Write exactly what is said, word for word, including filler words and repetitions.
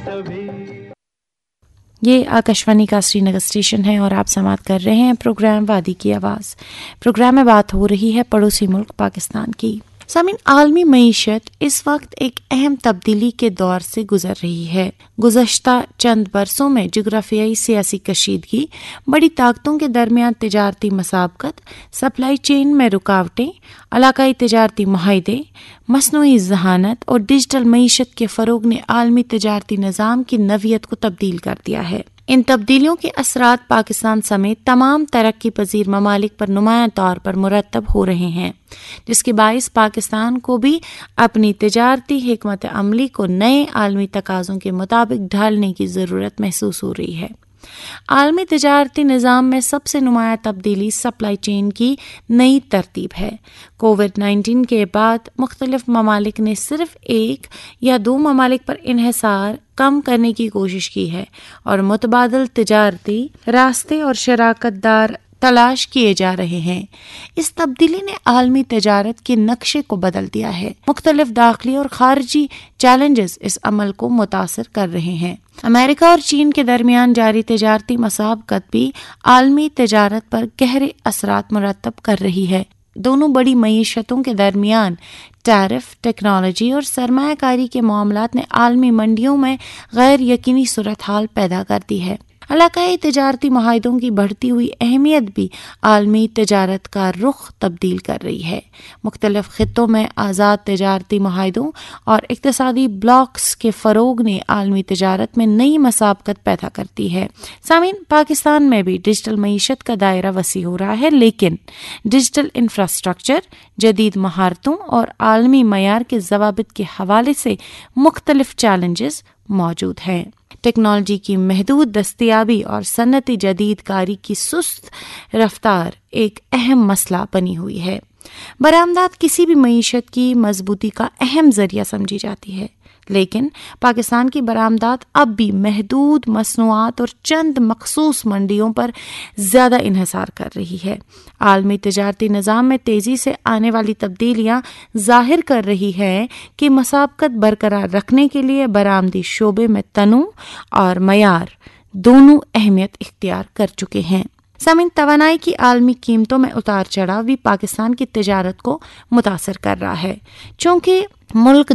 یہ آکاشوانی کا سری نگر اسٹیشن ہے اور آپ سماعت کر رہے ہیں پروگرام وادی کی آواز۔ پروگرام میں بات ہو رہی ہے پڑوسی ملک پاکستان کی۔ سامعین، عالمی معیشت اس وقت ایک اہم تبدیلی کے دور سے گزر رہی ہے۔ گزشتہ چند برسوں میں جغرافیائی سیاسی کشیدگی، بڑی طاقتوں کے درمیان تجارتی مسابقت، سپلائی چین میں رکاوٹیں، علاقائی تجارتی معاہدے، مصنوعی ذہانت اور ڈیجیٹل معیشت کے فروغ نے عالمی تجارتی نظام کی نوعیت کو تبدیل کر دیا ہے۔ ان تبدیلیوں کے اثرات پاکستان سمیت تمام ترقی پذیر ممالک پر نمایاں طور پر مرتب ہو رہے ہیں، جس کے باعث پاکستان کو بھی اپنی تجارتی حکمت عملی کو نئے عالمی تقاضوں کے مطابق ڈھالنے کی ضرورت محسوس ہو رہی ہے۔ عالمی تجارتی نظام میں سب سے نمایاں تبدیلی سپلائی چین کی نئی ترتیب ہے۔ کووڈ نائنٹین کے بعد مختلف ممالک نے صرف ایک یا دو ممالک پر انحصار کم کرنے کی کوشش کی ہے اور متبادل تجارتی راستے اور شراکت دار تلاش کیے جا رہے ہیں۔ اس تبدیلی نے عالمی تجارت کے نقشے کو بدل دیا ہے۔ مختلف داخلی اور خارجی چیلنجز اس عمل کو متاثر کر رہے ہیں۔ امریکہ اور چین کے درمیان جاری تجارتی مسابقت بھی عالمی تجارت پر گہرے اثرات مرتب کر رہی ہے۔ دونوں بڑی معیشتوں کے درمیان ٹیرف، ٹیکنالوجی اور سرمایہ کاری کے معاملات نے عالمی منڈیوں میں غیر یقینی صورتحال پیدا کر دی ہے۔ علاقائی تجارتی معاہدوں کی بڑھتی ہوئی اہمیت بھی عالمی تجارت کا رخ تبدیل کر رہی ہے۔ مختلف خطوں میں آزاد تجارتی معاہدوں اور اقتصادی بلاکس کے فروغ نے عالمی تجارت میں نئی مسابقت پیدا کرتی ہے۔ سامعین، پاکستان میں بھی ڈیجیٹل معیشت کا دائرہ وسیع ہو رہا ہے، لیکن ڈیجیٹل انفراسٹرکچر، جدید مہارتوں اور عالمی معیار کے ضوابط کے حوالے سے مختلف چیلنجز موجود ہیں۔ ٹیکنالوجی کی محدود دستیابی اور صنعتی جدید کاری کی سست رفتار ایک اہم مسئلہ بنی ہوئی ہے۔ برآمدات کسی بھی معیشت کی مضبوطی کا اہم ذریعہ سمجھی جاتی ہے، لیکن پاکستان کی برآمدات اب بھی محدود مصنوعات اور چند مخصوص منڈیوں پر زیادہ انحصار کر رہی ہے۔ عالمی تجارتی نظام میں تیزی سے آنے والی تبدیلیاں ظاہر کر رہی ہے کہ مسابقت برقرار رکھنے کے لیے برآمدی شعبے میں تنوع اور معیار دونوں اہمیت اختیار کر چکے ہیں۔ سامعین، توانائی کی عالمی قیمتوں میں اتار چڑھاؤ بھی پاکستان کی تجارت کو متاثر کر رہا ہے، چونکہ ملک